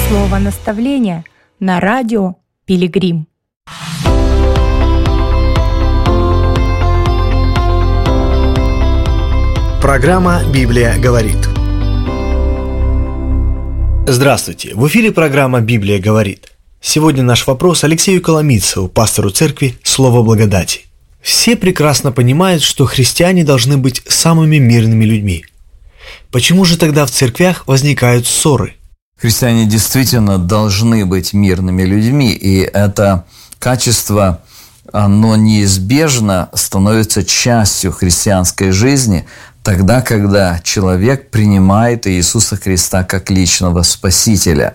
Слово наставления на радио Пилигрим. Программа «Библия говорит». Здравствуйте! В эфире программа «Библия говорит». Сегодня наш вопрос Алексею Коломийцеву, пастору церкви «Слово благодати». Все прекрасно понимают, что христиане должны быть самыми мирными людьми. Почему же тогда в церквях возникают ссоры? Христиане действительно должны быть мирными людьми, и это качество, оно неизбежно становится частью христианской жизни тогда, когда человек принимает Иисуса Христа как личного Спасителя.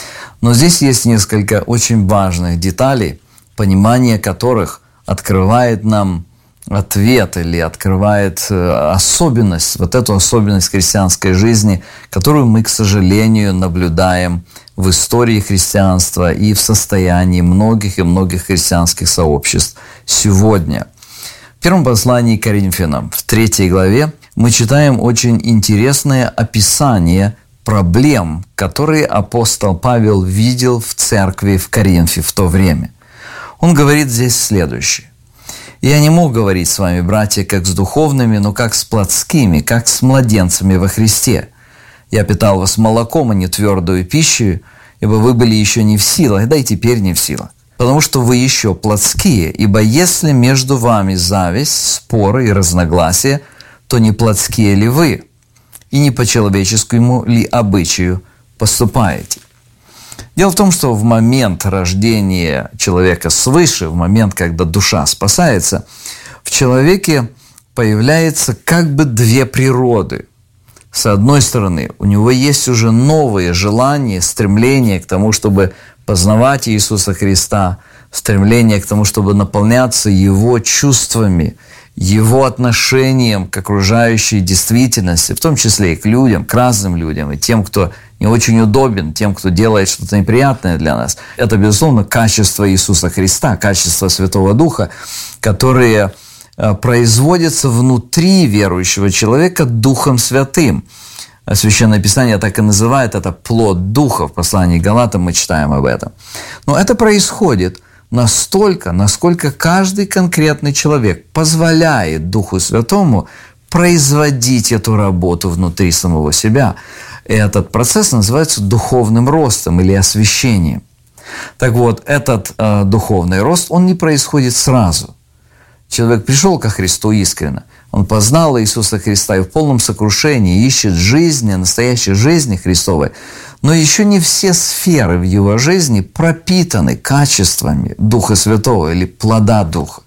Но здесь есть несколько очень важных деталей, понимание которых открывает нам ответ или открывает особенность, вот эту особенность христианской жизни, которую мы, к сожалению, наблюдаем в истории христианства и в состоянии многих и многих христианских сообществ сегодня. В первом послании к Коринфянам, в 3 главе, мы читаем очень интересное описание проблем, которые апостол Павел видел в церкви в Коринфе в то время. Он говорит здесь следующее. «Я не мог говорить с вами, братья, как с духовными, но как с плотскими, как с младенцами во Христе. Я питал вас молоком, а не твердую пищу, ибо вы были еще не в силах, да и теперь не в силах. Потому что вы еще плотские, ибо если между вами зависть, споры и разногласия, то не плотские ли вы, и не по человеческому ли обычаю поступаете?» Дело в том, что в момент рождения человека свыше, в момент, когда душа спасается, в человеке появляется как бы две природы. С одной стороны, у него есть уже новые желания, стремления к тому, чтобы познавать Иисуса Христа, стремление к тому, чтобы наполняться Его чувствами, Его отношением к окружающей действительности, в том числе и к людям, к разным людям, и тем, кто не очень удобен, тем, кто делает что-то неприятное для нас. Это, безусловно, качество Иисуса Христа, качество Святого Духа, которые производятся внутри верующего человека Духом Святым. Священное Писание так и называет это плод Духа. В послании к Галатам мы читаем об этом. Но это происходит настолько, насколько каждый конкретный человек позволяет Духу Святому производить эту работу внутри самого себя. И этот процесс называется духовным ростом или освящением. Так вот, этот духовный рост, он не происходит сразу. Человек пришел ко Христу искренне, он познал Иисуса Христа и в полном сокрушении ищет жизни, настоящей жизни Христовой, но еще не все сферы в его жизни пропитаны качествами Духа Святого или плода Духа.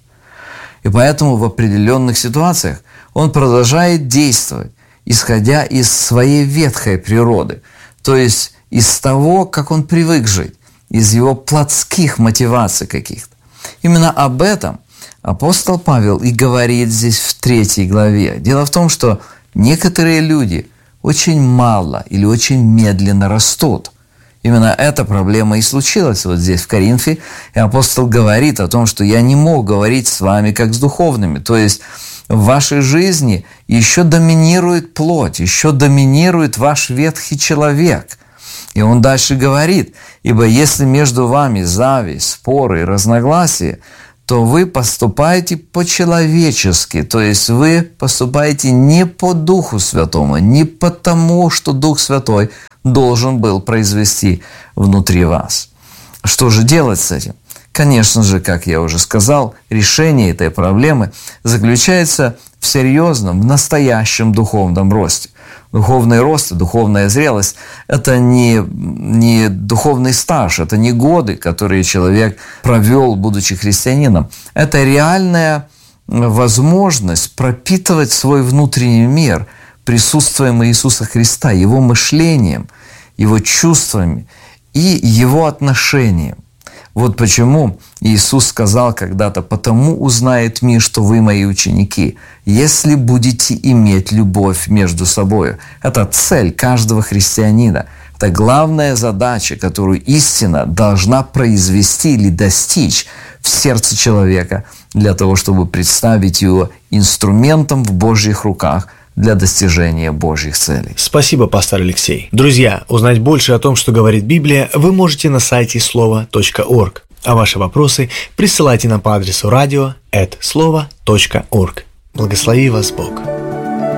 И поэтому в определенных ситуациях он продолжает действовать, исходя из своей ветхой природы, то есть из того, как он привык жить, из его плотских мотиваций каких-то. Именно об этом апостол Павел и говорит здесь в 3 главе. Дело в том, что некоторые люди очень мало или очень медленно растут. Именно эта проблема и случилась вот здесь, в Коринфе. И апостол говорит о том, что я не мог говорить с вами как с духовными. То есть в вашей жизни еще доминирует плоть, еще доминирует ваш ветхий человек. И он дальше говорит, ибо если между вами зависть, споры и разногласия, то вы поступаете по-человечески, то есть вы поступаете не по Духу Святому, не потому, что Дух Святой должен был произвести внутри вас. Что же делать с этим? Конечно же, как я уже сказал, решение этой проблемы заключается в серьезном, в настоящем духовном росте. Духовный рост и духовная зрелость – это не духовный стаж, это не годы, которые человек провел, будучи христианином. Это реальная возможность пропитывать свой внутренний мир присутствием Иисуса Христа, Его мышлением, Его чувствами и Его отношением. Вот почему Иисус сказал когда-то: «Потому узнает мир, что вы мои ученики, если будете иметь любовь между собой». Это цель каждого христианина. Это главная задача, которую истина должна произвести или достичь в сердце человека для того, чтобы представить его инструментом в Божьих руках для достижения Божьих целей. Спасибо, пастор Алексей. Друзья, узнать больше о том, что говорит Библия, вы можете на сайте слово.орг. А ваши вопросы присылайте нам по адресу radio@slovo.org. Благослови вас Бог.